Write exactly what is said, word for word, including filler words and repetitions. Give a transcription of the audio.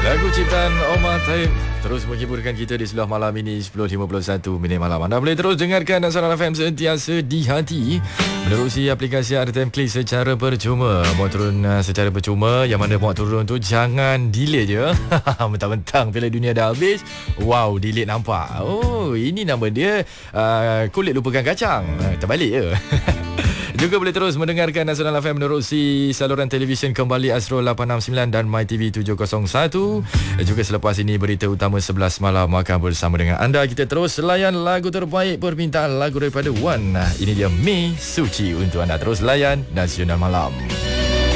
Lagu ciptaan Omar Taib terus menghiburkan kita di sebelah malam ini sepuluh lima puluh satu minit malam. Anda boleh terus dengarkan Nasional F M sentiasa di hati menerusi aplikasi R T M Klik secara percuma. Mau turun uh, secara percuma, yang mana mau turun tu jangan delete je. Mentang-mentang Piala Dunia dah habis, wow, delete nampak. Oh, ini nama dia uh, kulit lupakan kacang. Uh, terbalik je. Juga boleh terus mendengarkan Nasional F M menerusi saluran televisyen Kembali Astro lapan enam sembilan dan MyTV tujuh kosong satu. Juga selepas ini berita utama sebelas malam akan bersama dengan anda. Kita terus layan lagu terbaik permintaan lagu daripada Wan. Ini dia Mei Suci untuk anda. Terus layan Nasional Malam.